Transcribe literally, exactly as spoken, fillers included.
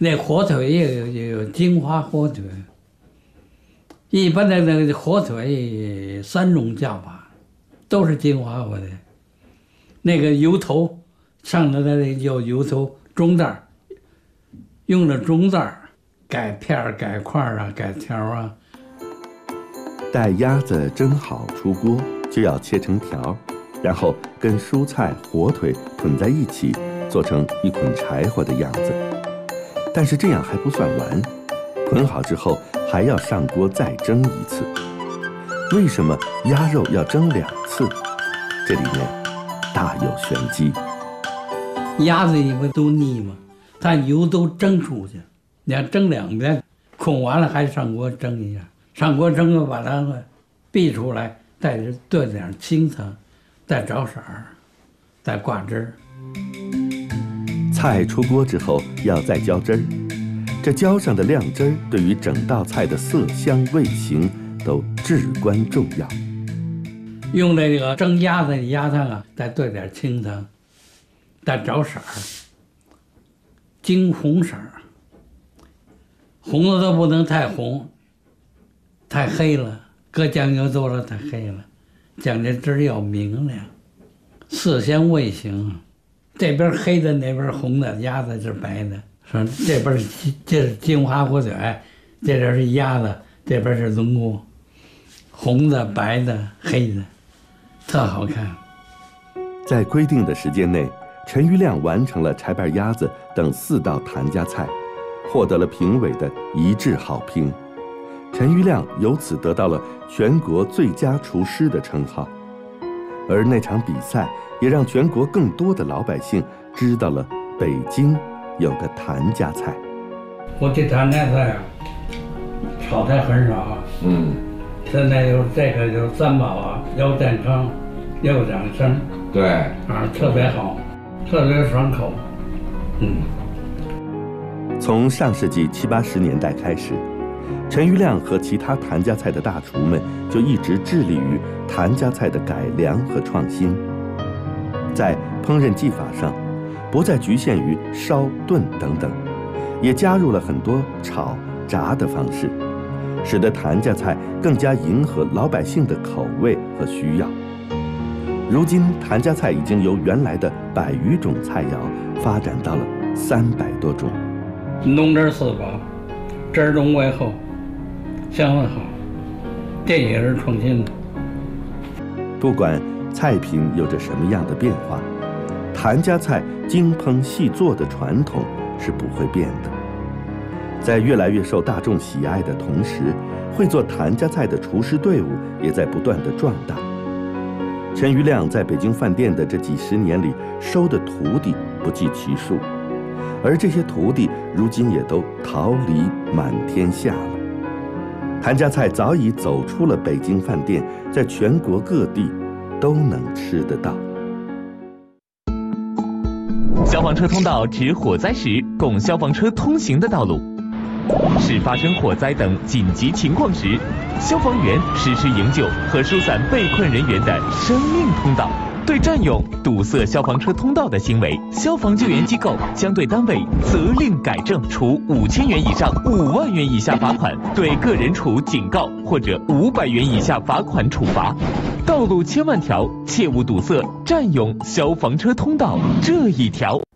那火腿也有也有金华火腿。一般的那个火腿三种叫法，都是金华火腿。那个油头上头的那叫油头中袋，用了中袋改片儿、改块儿啊、改条啊。 待鸭子蒸好出锅，就要切成条，然后跟蔬菜、火腿捆在一起，做成一捆柴火的样子。但是这样还不算完，捆好之后还要上锅再蒸一次。为什么鸭肉要蒸两次？这里面大有玄机。 鸭子因为都腻嘛，它油都蒸出去，你要蒸两遍，捆完了还上锅蒸一下。上锅蒸了，把它煸出来，再兑点清汤，再找色儿，再挂汁儿。 菜出锅之后要再浇汁儿，这浇上的亮汁儿对于整道菜的色香味形都至关重要。 用这个蒸鸭子的鸭汤啊，再兑点清汤，再找色儿，金红色儿，红的都不能太红。太黑了，搁酱油多了太黑了，酱这汁儿要明亮，色香味形。这边黑的，那边红的，鸭子是白的。说这边这是金华火腿，这边是鸭子，这边是龙锅，红的、白的、黑的，特好看。 在规定的时间内，陈余亮完成了柴瓣鸭子等四道谭家菜，获得了评委的一致好评。陈余亮由此得到了全国最佳厨师的称号，而那场比赛也让全国更多的老百姓知道了北京有个谭家菜。 我这谭家菜啊，炒菜很少啊。 嗯， 现在有这个有三宝啊，又健康，又养生。 对， 啊，特别好，特别爽口。嗯。 从上世纪七八十年代开始，陈余亮和其他谭家菜的大厨们就一直致力于谭家菜的改良和创新，在烹饪技法上，不再局限于烧、炖等等，也加入了很多炒、炸的方式，使得谭家菜更加迎合老百姓的口味和需要。如今，谭家菜已经由原来的百余种菜肴发展到了三百多种。 浓汁四宝，汁儿浓味厚，香味好，这也是创新的。 不管菜品有着什么样的变化，谭家菜精烹细做的传统是不会变的。在越来越受大众喜爱的同时，会做谭家菜的厨师队伍也在不断的壮大。陈余亮在北京饭店的这几十年里收的徒弟不计其数，而这些徒弟如今也都桃李满天下了。谭家菜早已走出了北京饭店，在全国各地都能吃得到。 消防车通道指火灾时供消防车通行的道路，是发生火灾等紧急情况时，消防员实施营救和疏散被困人员的生命通道。对占用、堵塞消防车通道的行为，消防救援机构将对单位责令改正，处五千元以上五万元以下罚款；对个人处警告或者五百元以下罚款处罚。道路千万条，切勿堵塞、占用消防车通道这一条。